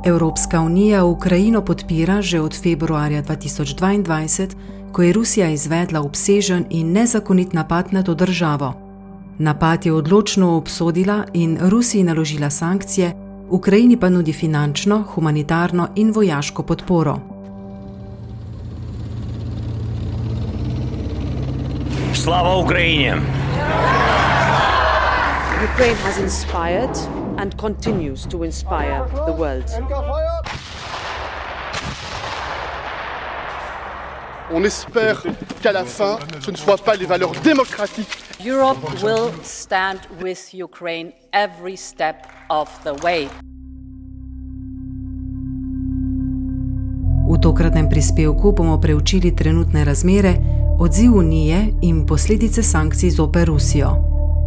Evropska unija Ukrajino podpira že od februarja 2022, ko je Rusija izvedla obsežen in nezakonit napad na to državo. Napad je odločno obsodila in Rusiji naložila sankcije, Ukrajini pa nudi finančno, humanitarno in vojaško podporo. Slava Ukrajini! Ukraine has inspired and continues to inspire the world. On espère qu'à la fin, ce ne soient pas les valeurs démocratiques. Europe will stand with Ukraine every step of the way. V tokratnem prispevku bomo preučili trenutne razmere, odziv Unije in posledice sankcij zoper Rusijo.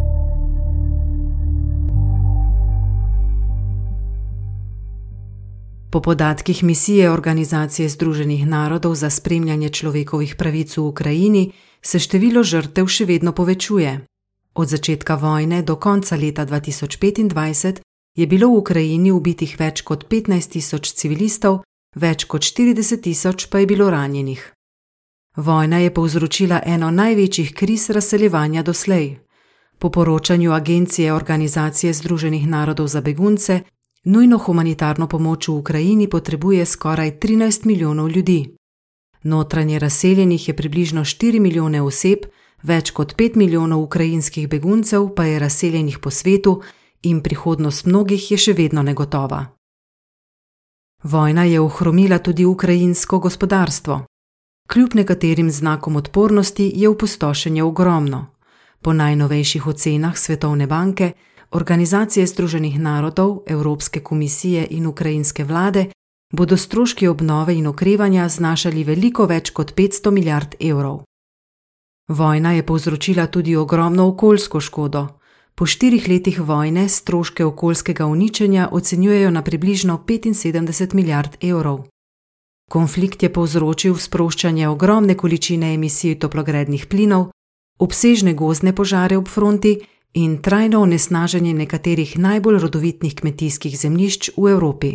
Po podatkih misije Organizacije Združenih narodov za spremljanje človekovih pravic v Ukrajini se število žrtev še vedno povečuje. Od začetka vojne do konca leta 2025 je bilo v Ukrajini ubitih več kot 15.000 civilistov, več kot 40.000 pa je bilo ranjenih. Vojna je povzročila eno največjih kriz razseljevanja doslej. Po poročanju Agencije Organizacije Združenih narodov za begunce, nujno humanitarno pomoč v Ukrajini potrebuje skoraj 13 milijonov ljudi. Notranje razseljenih je približno 4 milijone oseb, več kot 5 milijonov ukrajinskih beguncev pa je razseljenih po svetu in prihodnost mnogih je še vedno negotova. Vojna je ohromila tudi ukrajinsko gospodarstvo. Kljub nekaterim znakom odpornosti je opustošenje ogromno. Po najnovejših ocenah Svetovne banke, Organizacije Združenih narodov, Evropske komisije in ukrajinske vlade bodo stroški obnove in okrevanja znašali veliko več kot 500 milijard evrov. Vojna je povzročila tudi ogromno okoljsko škodo. Po 4 letih vojne stroške okoljskega uničenja ocenjujejo na približno 75 milijard evrov. Konflikt je povzročil sproščanje ogromne količine emisij toplogrednih plinov, obsežne gozdne požare ob fronti in trajno onesnaženje nekaterih najbolj rodovitnih kmetijskih zemljišč v Evropi.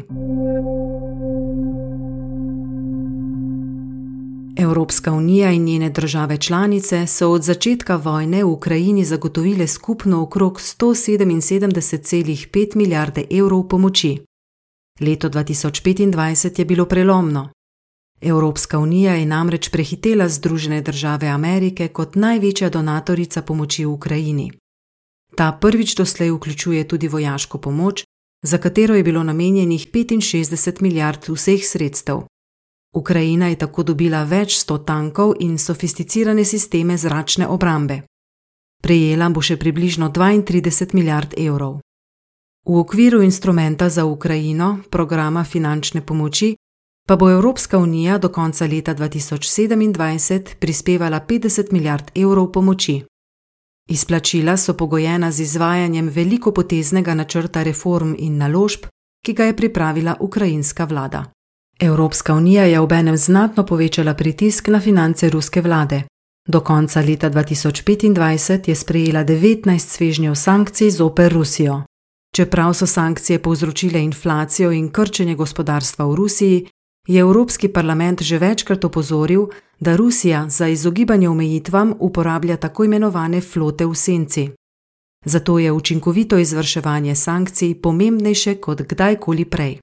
Evropska unija in njene države članice so od začetka vojne v Ukrajini zagotovile skupno okrog 177,5 milijarde evrov pomoči. Leto 2025 je bilo prelomno. Evropska unija je namreč prehitela Združene države Amerike kot največja donatorica pomoči v Ukrajini. Ta prvič doslej vključuje tudi vojaško pomoč, za katero je bilo namenjenih 65 milijard vseh sredstev. Ukrajina je tako dobila več 100 tankov in sofisticirane sisteme zračne obrambe. Prejela bo še približno 32 milijard evrov. V okviru instrumenta za Ukrajino, programa finančne pomoči, pa bo Evropska unija do konca leta 2027 prispevala 50 milijard evrov pomoči. Izplačila so pogojena z izvajanjem velikopoteznega načrta reform in naložb, ki ga je pripravila ukrajinska vlada. Evropska unija je obenem znatno povečala pritisk na finance ruske vlade. Do konca leta 2025 je sprejela 19 svežnjev sankcij zoper Rusijo. Čeprav so sankcije povzročile inflacijo in krčenje gospodarstva v Rusiji, je Evropski parlament že večkrat opozoril, da Rusija za izogibanje omejitvam uporablja tako imenovane flote v senci. Zato je učinkovito izvrševanje sankcij pomembnejše kot kdajkoli prej.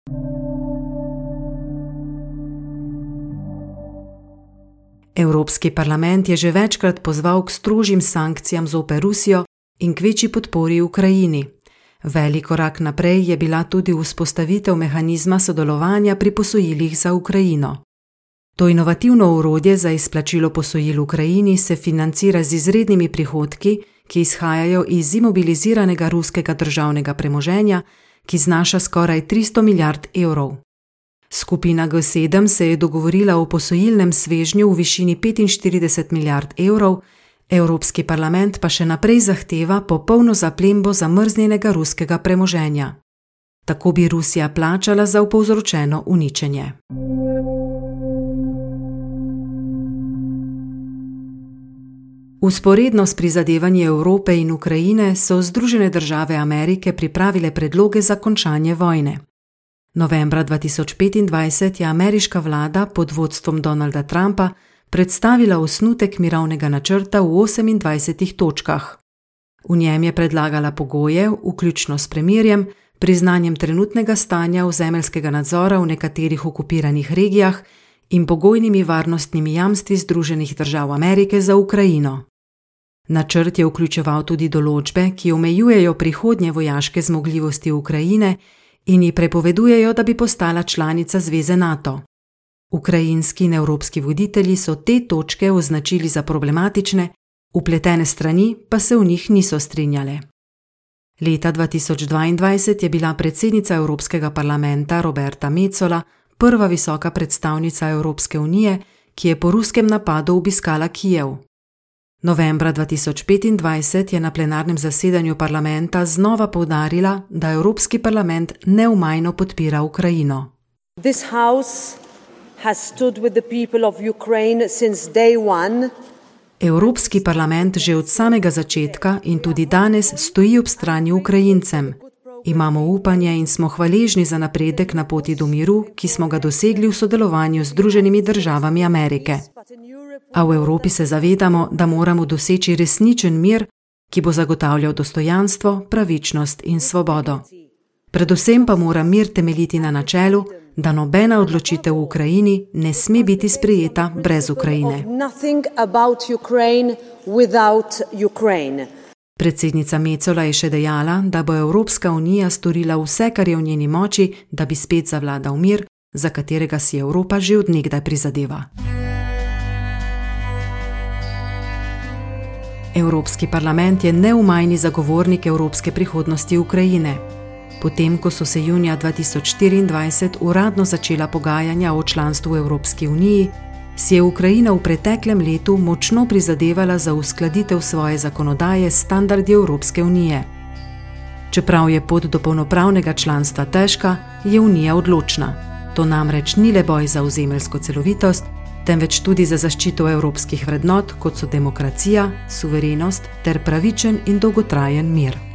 Evropski parlament je že večkrat pozval k strožjim sankcijam zoper Rusijo in k večji podpori Ukrajini. Velik korak naprej je bila tudi vzpostavitev mehanizma sodelovanja pri posojilih za Ukrajino. To inovativno orodje za izplačilo posojil Ukrajini se financira z izrednimi prihodki, ki izhajajo iz imobiliziranega ruskega državnega premoženja, ki znaša skoraj 300 milijard evrov. Skupina G7 se je dogovorila o posojilnem svežnju v višini 45 milijard evrov, Evropski parlament pa še naprej zahteva popolno zaplembo zamrznjenega ruskega premoženja. Tako bi Rusija plačala za povzročeno uničenje. Vzporedno s prizadevanji Evrope in Ukrajine so Združene države Amerike pripravile predloge za končanje vojne. Novembra 2025 je ameriška vlada pod vodstvom Donalda Trumpa predstavila osnutek mirovnega načrta v 28 točkah. V njem je predlagala pogoje, vključno s premirjem, priznanjem trenutnega stanja ozemeljskega nadzora v nekaterih okupiranih regijah in pogojnimi varnostnimi jamstvi Združenih držav Amerike za Ukrajino. Načrt je vključeval tudi določbe, ki omejujejo prihodnje vojaške zmogljivosti Ukrajine in ji prepovedujejo, da bi postala članica zveze NATO. Ukrajinski in evropski voditelji so te točke označili za problematične, vpletene strani pa se v njih niso strinjale. Leta 2022 je bila predsednica Evropskega parlamenta Roberta Metsola prva visoka predstavnica Evropske unije, ki je po ruskem napadu obiskala Kijev. Novembra 2025 je na plenarnem zasedanju parlamenta znova poudarila, da Evropski parlament neomajno podpira Ukrajino. This house has stood with the people of Ukraine since day one. Evropski parlament že od samega začetka in tudi danes stoji ob strani Ukrajincem. Imamo upanje in smo hvaležni za napredek na poti do miru, ki smo ga dosegli v sodelovanju z Združenimi državami Amerike. A v Evropi se zavedamo, da moramo doseči resničen mir, ki bo zagotavljal dostojanstvo, pravičnost in svobodo. Predvsem pa mora mir temeljiti na načelu, da nobena odločitev v Ukrajini ne sme biti sprejeta brez Ukrajine. Predsednica Metsola je še dejala, da bo Evropska unija storila vse, kar je v njeni moči, da bi spet zavladal mir, za katerega si Evropa že od nekdaj prizadeva. Evropski parlament je neomajni zagovornik evropske prihodnosti Ukrajine. Potem, ko so se junija 2024 uradno začela pogajanja o članstvu v Evropski uniji, si je Ukrajina v preteklem letu močno prizadevala za uskladitev svoje zakonodaje s standardi Evropske unije. Čeprav je pot do polnopravnega članstva težka, je Unija odločna. To namreč ni le boj za ozemeljsko celovitost, temveč tudi za zaščito evropskih vrednot, kot so demokracija, suverenost ter pravičen in dolgotrajen mir.